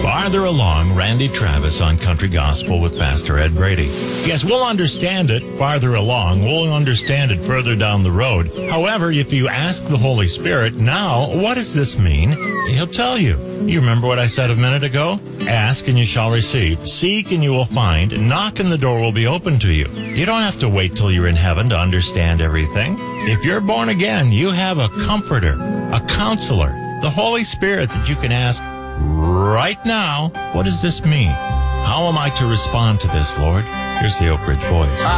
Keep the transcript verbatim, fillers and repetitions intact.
Farther along, Randy Travis on Country Gospel with Pastor Ed Brady. Yes, we'll understand it farther along. We'll understand it further down the road. However, if you ask the Holy Spirit, now, what does this mean? He'll tell you. You remember what I said a minute ago? Ask and you shall receive. Seek and you will find. Knock and the door will be open to you. You don't have to wait till you're in heaven to understand everything. If you're born again, you have a comforter, a counselor, the Holy Spirit that you can ask right now, what does this mean? How am I to respond to this, Lord? Here's the Oak Ridge Boys.